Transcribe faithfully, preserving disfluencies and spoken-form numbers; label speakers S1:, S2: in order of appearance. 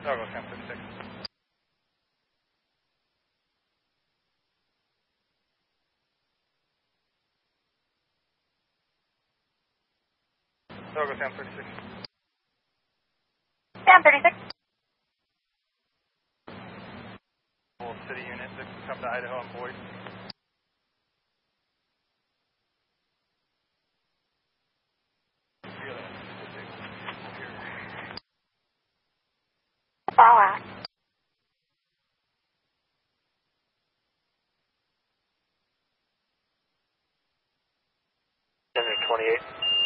S1: Doggo ten thirty-six. Doggo ten thirty-six.
S2: ten thirty-six.
S1: City unit to come to Idaho and Boyd.
S2: Fall out.
S3: Desert twenty-eight.